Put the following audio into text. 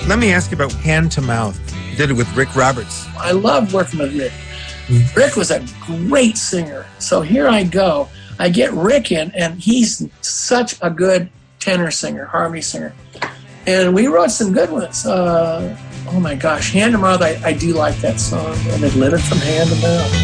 Let me ask you about Hand to Mouth. You did it with Rick Roberts. I love working with Rick. Rick was a great singer. So here I go. I get Rick in, and he's such a good tenor singer, harmony singer. And we wrote some good ones. Oh my gosh, Hand to Mouth, I do like that song. And they lit it from hand to mouth.